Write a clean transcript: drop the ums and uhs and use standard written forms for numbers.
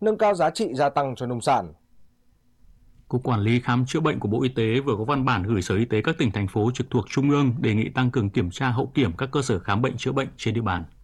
nâng cao giá trị gia tăng cho nông sản. Cục Quản lý Khám chữa bệnh của Bộ Y tế vừa có văn bản gửi Sở Y tế các tỉnh, thành phố trực thuộc Trung ương đề nghị tăng cường kiểm tra hậu kiểm các cơ sở khám bệnh chữa bệnh trên địa bàn.